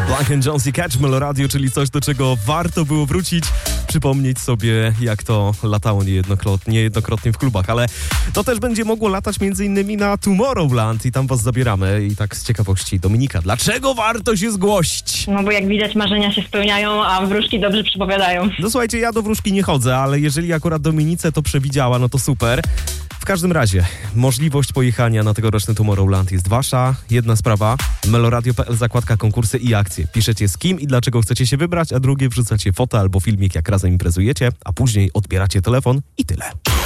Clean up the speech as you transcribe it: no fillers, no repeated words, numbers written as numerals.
Blank & Jones i Catch Meloradio, czyli coś, do czego warto było wrócić, przypomnieć sobie, jak to latało niejednokrotnie w klubach, ale to też będzie mogło latać m.in. na Tomorrowland i tam was zabieramy. I tak z ciekawości, Dominika, dlaczego warto się zgłosić? No bo jak widać, marzenia się spełniają, a wróżki dobrze przypowiadają. No słuchajcie, ja do wróżki nie chodzę, ale jeżeli akurat Dominice to przewidziała, no to super. W każdym razie, możliwość pojechania na tegoroczny Tomorrowland jest wasza. Jedna sprawa, meloradio.pl, zakładka konkursy i akcje. Piszecie z kim i dlaczego chcecie się wybrać, a drugie wrzucacie fotę albo filmik, jak razem imprezujecie, a później odbieracie telefon i tyle.